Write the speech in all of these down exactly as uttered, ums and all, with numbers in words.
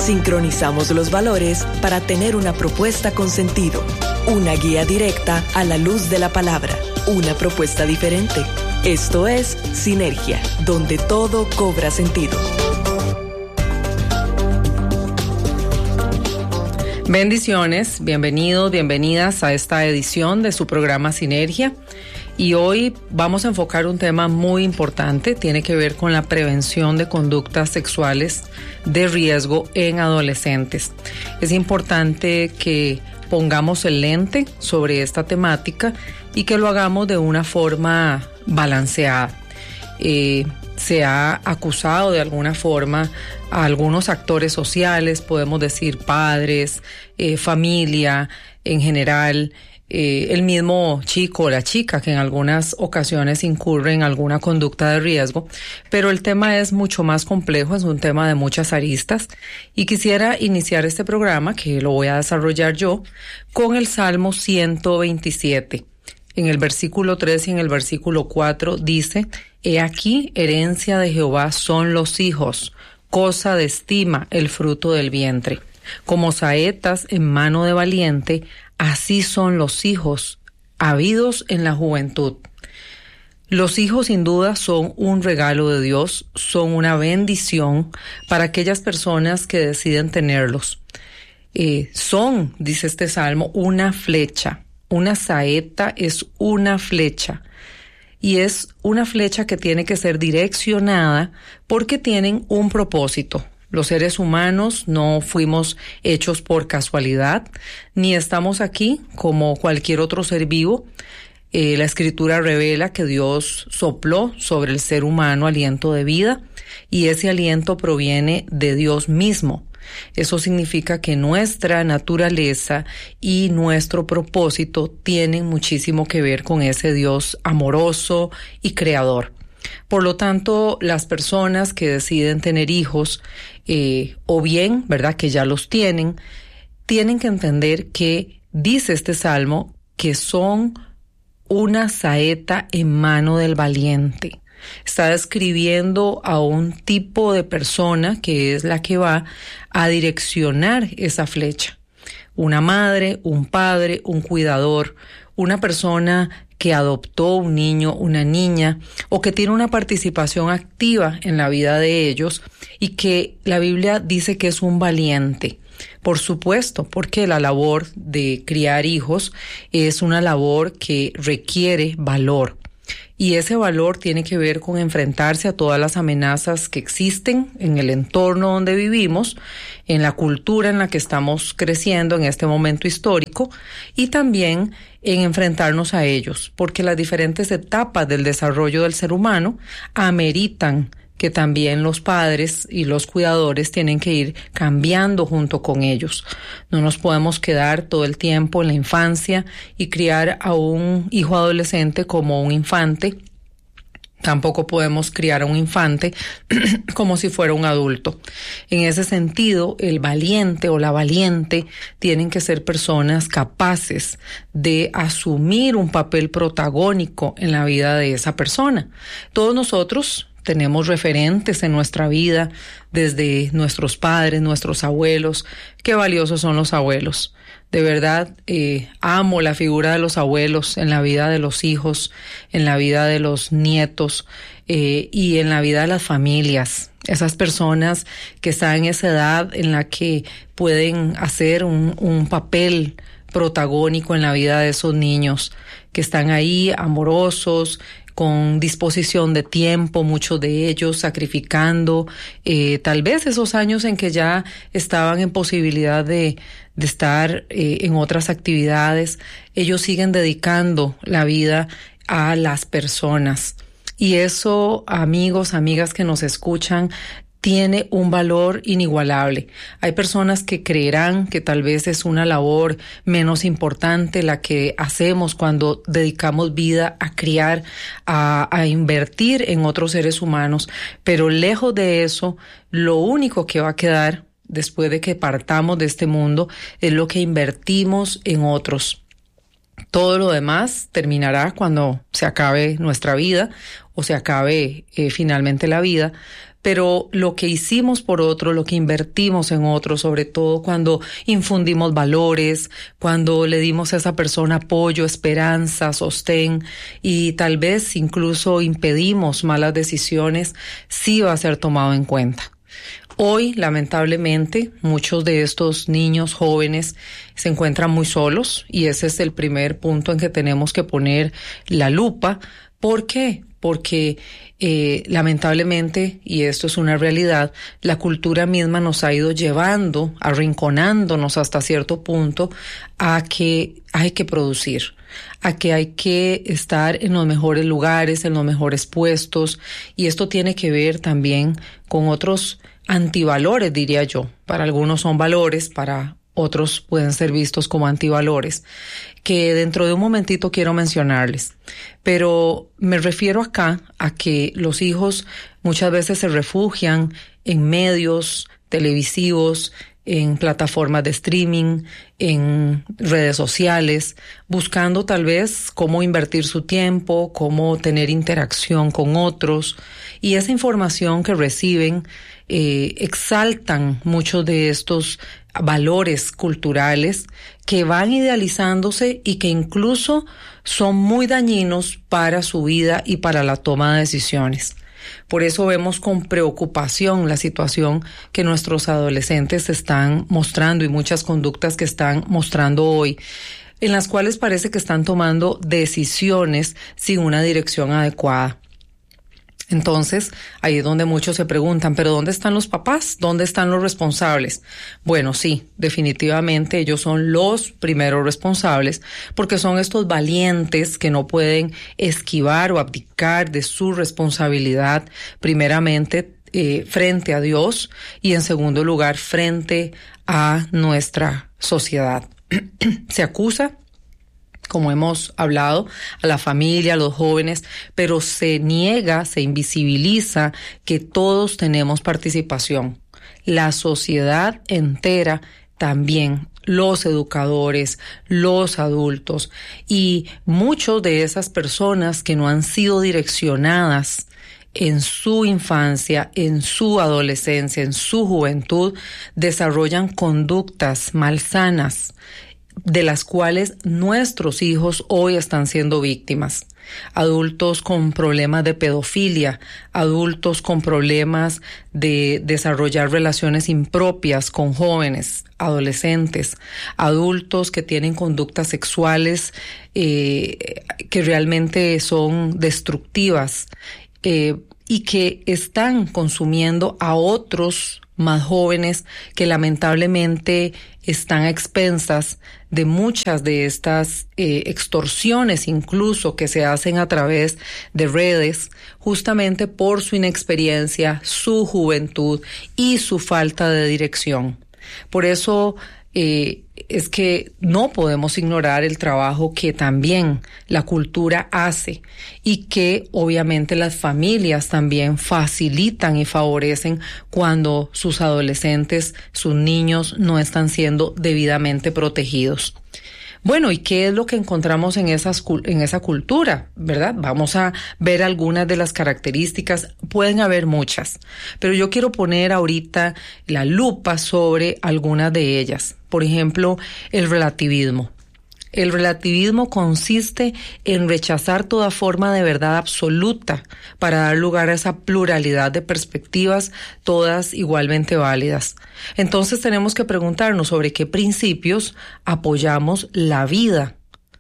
Sincronizamos los valores para tener una propuesta con sentido. Una guía directa a la luz de la palabra. Una propuesta diferente. Esto es Sinergia, donde todo cobra sentido. Bendiciones, bienvenidos, bienvenidas a esta edición de su programa Sinergia. Y hoy vamos a enfocar un tema muy importante, tiene que ver con la prevención de conductas sexuales de riesgo en adolescentes. Es importante que pongamos el lente sobre esta temática y que lo hagamos de una forma balanceada. Eh, se ha acusado de alguna forma a algunos actores sociales, podemos decir padres, eh, familia en general, eh, el mismo chico o la chica que en algunas ocasiones incurre en alguna conducta de riesgo, pero el tema es mucho más complejo, es un tema de muchas aristas y quisiera iniciar este programa, que lo voy a desarrollar yo, con el Salmo ciento veintisiete. En el versículo tres y en el versículo cuatro dice: He aquí, herencia de Jehová son los hijos, cosa de estima el fruto del vientre. Como saetas en mano de valiente, así son los hijos, habidos en la juventud. Los hijos sin duda son un regalo de Dios, son una bendición para aquellas personas que deciden tenerlos. Eh, son, dice este salmo, una flecha. Una saeta es una flecha. Y es una flecha que tiene que ser direccionada porque tienen un propósito. Los seres humanos no fuimos hechos por casualidad, ni estamos aquí como cualquier otro ser vivo. Eh, la Escritura revela que Dios sopló sobre el ser humano aliento de vida, y ese aliento proviene de Dios mismo. Eso significa que nuestra naturaleza y nuestro propósito tienen muchísimo que ver con ese Dios amoroso y creador. Por lo tanto, las personas que deciden tener hijos, eh, o bien, ¿verdad?, que ya los tienen, tienen que entender que dice este salmo que son una saeta en mano del valiente. Está describiendo a un tipo de persona que es la que va a direccionar esa flecha. Una madre, un padre, un cuidador, una persona que adoptó un niño, una niña, o que tiene una participación activa en la vida de ellos y que la Biblia dice que es un valiente. Por supuesto, porque la labor de criar hijos es una labor que requiere valor. Y ese valor tiene que ver con enfrentarse a todas las amenazas que existen en el entorno donde vivimos, en la cultura en la que estamos creciendo en este momento histórico, y también en enfrentarnos a ellos, porque las diferentes etapas del desarrollo del ser humano ameritan que también los padres y los cuidadores tienen que ir cambiando junto con ellos. No nos podemos quedar todo el tiempo en la infancia y criar a un hijo adolescente como un infante. Tampoco podemos criar a un infante como si fuera un adulto. En ese sentido, el valiente o la valiente tienen que ser personas capaces de asumir un papel protagónico en la vida de esa persona. Todos nosotros tenemos referentes en nuestra vida, desde nuestros padres, nuestros abuelos. Qué valiosos son los abuelos. De verdad, eh, amo la figura de los abuelos en la vida de los hijos, en la vida de los nietos eh, y en la vida de las familias. Esas personas que están en esa edad en la que pueden hacer un, un papel protagónico en la vida de esos niños, que están ahí amorosos, con disposición de tiempo, muchos de ellos sacrificando eh, tal vez esos años en que ya estaban en posibilidad de, de estar eh, en otras actividades. Ellos siguen dedicando la vida a las personas. Y eso, amigos, amigas que nos escuchan, tiene un valor inigualable. Hay personas que creerán que tal vez es una labor menos importante la que hacemos cuando dedicamos vida a criar, a, a invertir en otros seres humanos, pero lejos de eso, lo único que va a quedar después de que partamos de este mundo es lo que invertimos en otros. Todo lo demás terminará cuando se acabe nuestra vida o se acabe eh, finalmente la vida, pero lo que hicimos por otro, lo que invertimos en otro, sobre todo cuando infundimos valores, cuando le dimos a esa persona apoyo, esperanza, sostén y tal vez incluso impedimos malas decisiones, sí va a ser tomado en cuenta. Hoy, lamentablemente, muchos de estos niños jóvenes se encuentran muy solos y ese es el primer punto en que tenemos que poner la lupa. ¿Por qué? Porque eh, lamentablemente, y esto es una realidad, la cultura misma nos ha ido llevando, arrinconándonos hasta cierto punto a que hay que producir, a que hay que estar en los mejores lugares, en los mejores puestos, y esto tiene que ver también con otros antivalores, diría yo. Para algunos son valores, para otros pueden ser vistos como antivalores, que dentro de un momentito quiero mencionarles. Pero me refiero acá a que los hijos muchas veces se refugian en medios televisivos, en plataformas de streaming, en redes sociales, buscando tal vez cómo invertir su tiempo, cómo tener interacción con otros, y esa información que reciben eh, exaltan muchos de estos valores culturales que van idealizándose y que incluso son muy dañinos para su vida y para la toma de decisiones. Por eso vemos con preocupación la situación que nuestros adolescentes están mostrando y muchas conductas que están mostrando hoy, en las cuales parece que están tomando decisiones sin una dirección adecuada. Entonces, ahí es donde muchos se preguntan, ¿pero dónde están los papás? ¿Dónde están los responsables? Bueno, sí, definitivamente ellos son los primeros responsables porque son estos valientes que no pueden esquivar o abdicar de su responsabilidad, primeramente eh, frente a Dios y en segundo lugar frente a nuestra sociedad. Se acusa, como hemos hablado, a la familia, a los jóvenes, pero se niega, se invisibiliza que todos tenemos participación. La sociedad entera también, los educadores, los adultos y muchos de esas personas que no han sido direccionadas en su infancia, en su adolescencia, en su juventud, desarrollan conductas malsanas, de las cuales nuestros hijos hoy están siendo víctimas. Adultos con problemas de pedofilia, adultos con problemas de desarrollar relaciones impropias con jóvenes, adolescentes, adultos que tienen conductas sexuales eh, que realmente son destructivas eh, y que están consumiendo a otros más jóvenes que lamentablemente están a expensas de muchas de estas eh, extorsiones incluso que se hacen a través de redes, justamente por su inexperiencia, su juventud y su falta de dirección. Por eso eh, es que no podemos ignorar el trabajo que también la cultura hace y que obviamente las familias también facilitan y favorecen cuando sus adolescentes, sus niños no están siendo debidamente protegidos. Bueno, ¿y qué es lo que encontramos en esas en esa cultura, verdad? Vamos a ver algunas de las características, pueden haber muchas, pero yo quiero poner ahorita la lupa sobre algunas de ellas. Por ejemplo, el relativismo. El relativismo consiste en rechazar toda forma de verdad absoluta para dar lugar a esa pluralidad de perspectivas, todas igualmente válidas. Entonces tenemos que preguntarnos sobre qué principios apoyamos la vida,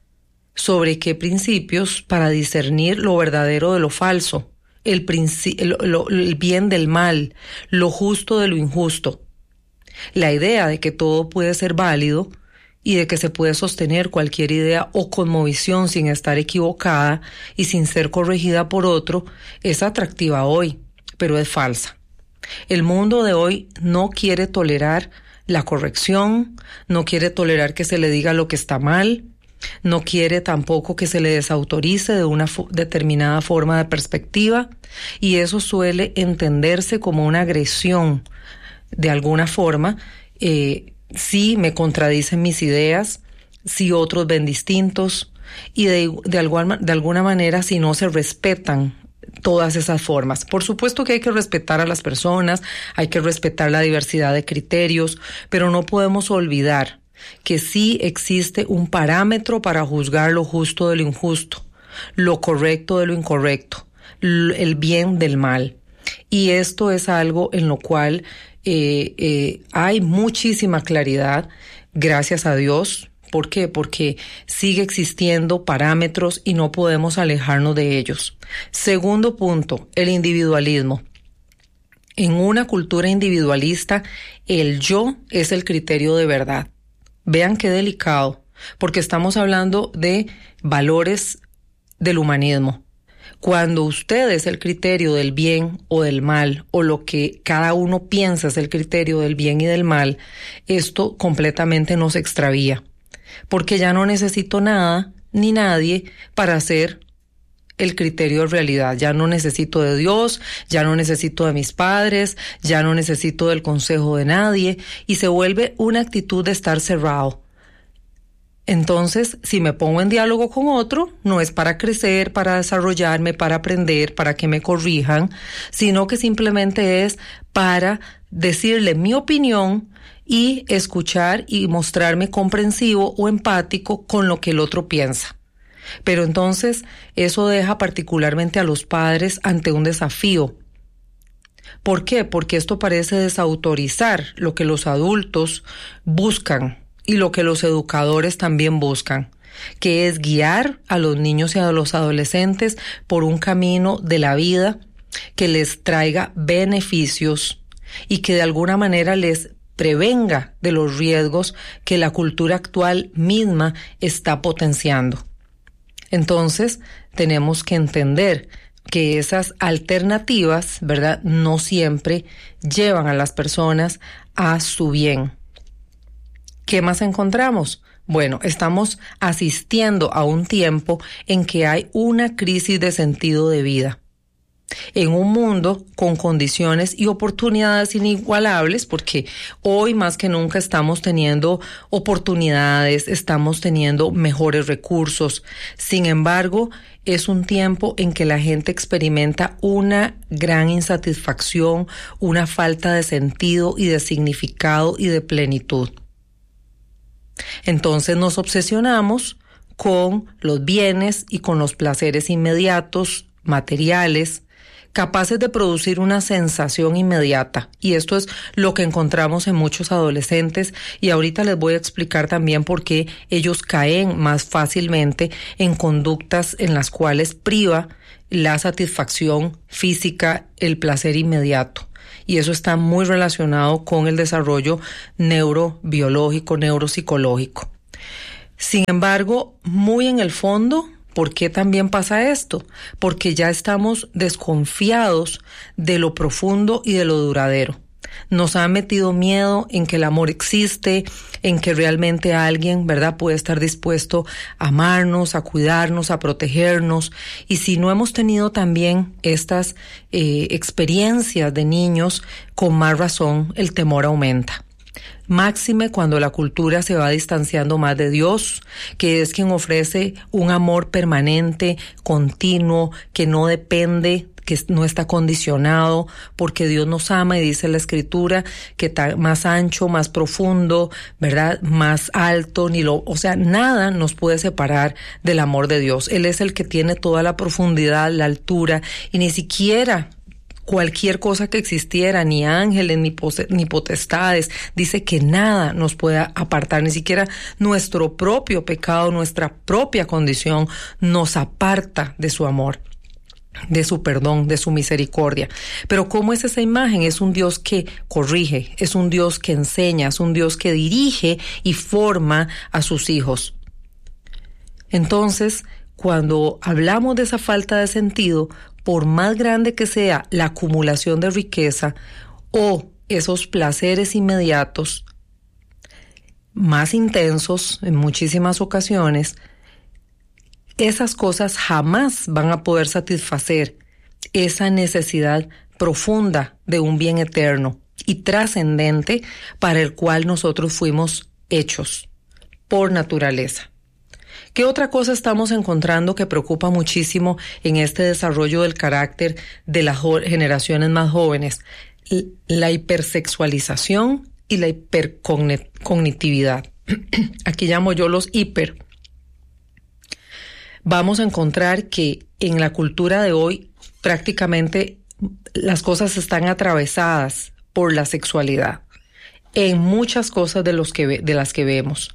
sobre qué principios para discernir lo verdadero de lo falso, el, princi- el, lo, el bien del mal, lo justo de lo injusto. La idea de que todo puede ser válido y de que se puede sostener cualquier idea o cosmovisión sin estar equivocada y sin ser corregida por otro es atractiva hoy, pero es falsa. El mundo de hoy no quiere tolerar la corrección, no quiere tolerar que se le diga lo que está mal, no quiere tampoco que se le desautorice de una fo- determinada forma de perspectiva, y eso suele entenderse como una agresión de alguna forma, eh, si me contradicen mis ideas, si otros ven distintos y de, de, alguna, de alguna manera si no se respetan todas esas formas. Por supuesto que hay que respetar a las personas, hay que respetar la diversidad de criterios, pero no podemos olvidar que sí existe un parámetro para juzgar lo justo de lo injusto, lo correcto de lo incorrecto, el bien del mal. Y esto es algo en lo cual eh, eh, hay muchísima claridad, gracias a Dios. ¿Por qué? Porque sigue existiendo parámetros y no podemos alejarnos de ellos. Segundo punto, el individualismo. En una cultura individualista, el yo es el criterio de verdad. Vean qué delicado, porque estamos hablando de valores del humanismo. Cuando usted es el criterio del bien o del mal, o lo que cada uno piensa es el criterio del bien y del mal, esto completamente nos extravía. Porque ya no necesito nada ni nadie para hacer el criterio de realidad. Ya no necesito de Dios, ya no necesito de mis padres, ya no necesito del consejo de nadie, y se vuelve una actitud de estar cerrado. Entonces, si me pongo en diálogo con otro, no es para crecer, para desarrollarme, para aprender, para que me corrijan, sino que simplemente es para decirle mi opinión y escuchar y mostrarme comprensivo o empático con lo que el otro piensa. Pero entonces eso deja particularmente a los padres ante un desafío. ¿Por qué? Porque esto parece desautorizar lo que los adultos buscan y lo que los educadores también buscan, que es guiar a los niños y a los adolescentes por un camino de la vida que les traiga beneficios y que de alguna manera les prevenga de los riesgos que la cultura actual misma está potenciando. Entonces, tenemos que entender que esas alternativas, ¿verdad?, no siempre llevan a las personas a su bien. ¿Qué más encontramos? Bueno, estamos asistiendo a un tiempo en que hay una crisis de sentido de vida. En un mundo con condiciones y oportunidades inigualables, porque hoy más que nunca estamos teniendo oportunidades, estamos teniendo mejores recursos. Sin embargo, es un tiempo en que la gente experimenta una gran insatisfacción, una falta de sentido y de significado y de plenitud. Entonces nos obsesionamos con los bienes y con los placeres inmediatos, materiales, capaces de producir una sensación inmediata. Y esto es lo que encontramos en muchos adolescentes, y ahorita les voy a explicar también por qué ellos caen más fácilmente en conductas en las cuales priva la satisfacción física, el placer inmediato. Y eso está muy relacionado con el desarrollo neurobiológico, neuropsicológico. Sin embargo, muy en el fondo, ¿por qué también pasa esto? Porque ya estamos desconfiados de lo profundo y de lo duradero. Nos han metido miedo en que el amor existe, en que realmente alguien, ¿verdad?, puede estar dispuesto a amarnos, a cuidarnos, a protegernos. Y si no hemos tenido también estas eh, experiencias de niños, con más razón el temor aumenta. Máxime cuando la cultura se va distanciando más de Dios, que es quien ofrece un amor permanente, continuo, que no depende, que no está condicionado, porque Dios nos ama, y dice la Escritura que está más ancho, más profundo, ¿verdad?, más alto, ni lo, o sea, nada nos puede separar del amor de Dios. Él es el que tiene toda la profundidad, la altura, y ni siquiera cualquier cosa que existiera, ni ángeles, ni, pose, ni potestades, dice que nada nos pueda apartar, ni siquiera nuestro propio pecado, nuestra propia condición nos aparta de su amor, de su perdón, de su misericordia. Pero ¿cómo es esa imagen? Es un Dios que corrige, es un Dios que enseña, es un Dios que dirige y forma a sus hijos. Entonces, cuando hablamos de esa falta de sentido, por más grande que sea la acumulación de riqueza o esos placeres inmediatos, más intensos en muchísimas ocasiones, esas cosas jamás van a poder satisfacer esa necesidad profunda de un bien eterno y trascendente para el cual nosotros fuimos hechos por naturaleza. ¿Qué otra cosa estamos encontrando que preocupa muchísimo en este desarrollo del carácter de las generaciones más jóvenes? La hipersexualización y la hipercognitividad. Aquí llamo yo los hiper. Vamos a encontrar que en la cultura de hoy prácticamente las cosas están atravesadas por la sexualidad en muchas cosas de, los que ve, de las que vemos.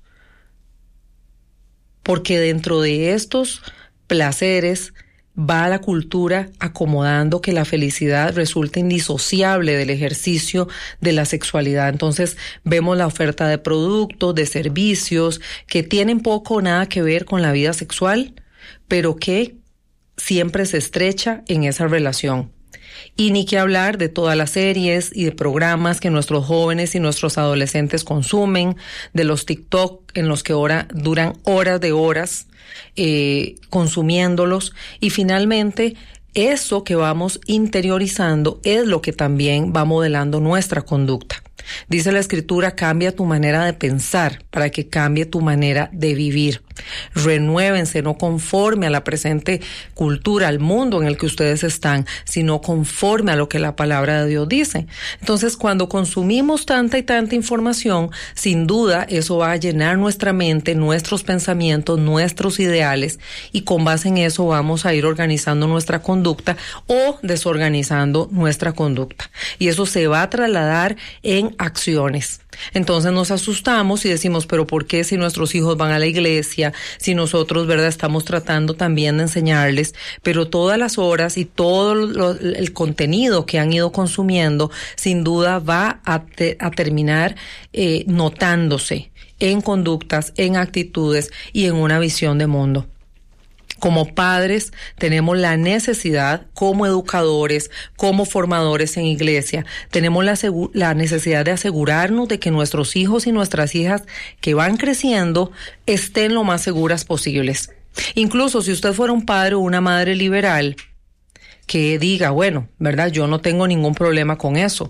Porque dentro de estos placeres va la cultura acomodando que la felicidad resulta indisociable del ejercicio de la sexualidad. Entonces vemos la oferta de productos, de servicios que tienen poco o nada que ver con la vida sexual, pero que siempre se estrecha en esa relación. Y ni que hablar de todas las series y de programas que nuestros jóvenes y nuestros adolescentes consumen, de los TikTok en los que hora, duran horas de horas eh, consumiéndolos, y finalmente eso que vamos interiorizando es lo que también va modelando nuestra conducta. Dice la Escritura, cambia tu manera de pensar para que cambie tu manera de vivir. Renuévense, no conforme a la presente cultura, al mundo en el que ustedes están, sino conforme a lo que la palabra de Dios dice. Entonces, cuando consumimos tanta y tanta información, sin duda eso va a llenar nuestra mente, nuestros pensamientos, nuestros ideales, y con base en eso vamos a ir organizando nuestra conducta o desorganizando nuestra conducta. Y eso se va a trasladar en acciones. Entonces nos asustamos y decimos, pero ¿por qué si nuestros hijos van a la iglesia, si nosotros, verdad, estamos tratando también de enseñarles, pero todas las horas y todo lo, el contenido que han ido consumiendo, sin duda va a, te, a terminar eh, notándose en conductas, en actitudes y en una visión de mundo? Como padres tenemos la necesidad, como educadores, como formadores en iglesia, tenemos la, la necesidad de asegurarnos de que nuestros hijos y nuestras hijas que van creciendo estén lo más seguras posibles. Incluso si usted fuera un padre o una madre liberal que diga, bueno, ¿verdad? Yo no tengo ningún problema con eso.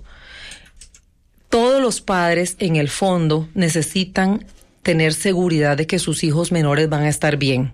Todos los padres en el fondo necesitan tener seguridad de que sus hijos menores van a estar bien.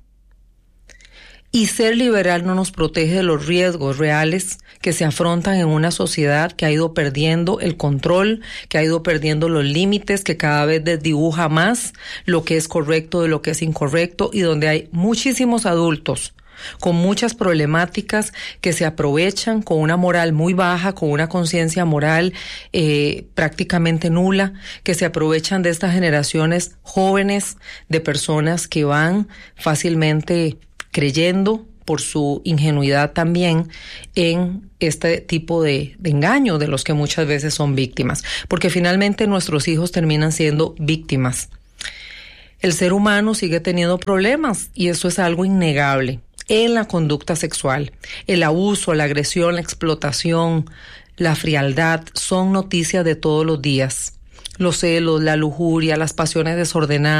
Y ser liberal no nos protege de los riesgos reales que se afrontan en una sociedad que ha ido perdiendo el control, que ha ido perdiendo los límites, que cada vez desdibuja más lo que es correcto de lo que es incorrecto, y donde hay muchísimos adultos con muchas problemáticas que se aprovechan con una moral muy baja, con una conciencia moral eh, prácticamente nula, que se aprovechan de estas generaciones jóvenes de personas que van fácilmente creyendo por su ingenuidad también en este tipo de, de engaño de los que muchas veces son víctimas, porque finalmente nuestros hijos terminan siendo víctimas. El ser humano sigue teniendo problemas y eso es algo innegable en la conducta sexual. El abuso, la agresión, la explotación, la frialdad son noticias de todos los días. Los celos, la lujuria, las pasiones desordenadas,